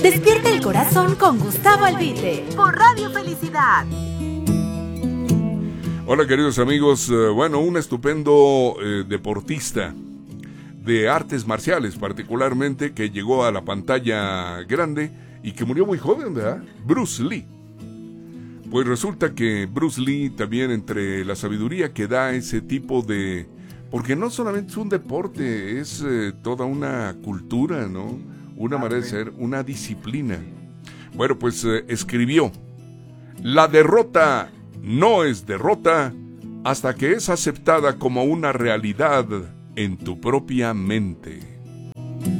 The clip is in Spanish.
Despierta el corazón con Gustavo Albite por Radio Felicidad. Hola queridos amigos, un estupendo deportista de artes marciales particularmente, que llegó a la pantalla grande y que murió muy joven, ¿verdad? Bruce Lee. Pues resulta que Bruce Lee también, entre la sabiduría que da ese tipo de... Porque no solamente es un deporte, es toda una cultura, ¿no? Una manera de ser, una disciplina. Bueno, pues escribió: la derrota no es derrota hasta que es aceptada como una realidad en tu propia mente.